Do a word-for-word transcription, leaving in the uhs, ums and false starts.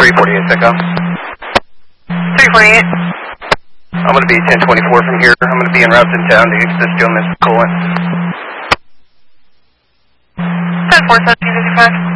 three forty-eight, Echo. three forty-eight. I'm going to be ten twenty-four from here. I'm going to be en route to town to get this gentleman's coolant. ten four seventeen fifty-five.